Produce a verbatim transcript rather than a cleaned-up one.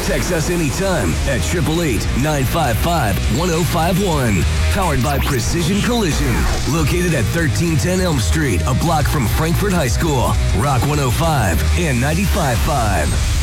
Text us anytime at eight eight eight, nine five five, one oh five one. Powered by Precision Collision. Located at thirteen ten Elm Street, a block from Frankfort High School. Rock one oh five and ninety-five point five.